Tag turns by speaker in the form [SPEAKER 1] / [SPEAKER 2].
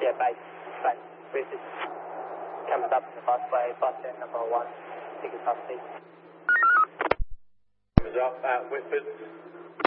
[SPEAKER 1] Yeah, base. Richard. Comes up the busway, bus end number 1. Ticket up, please.
[SPEAKER 2] Comes up at Whitford.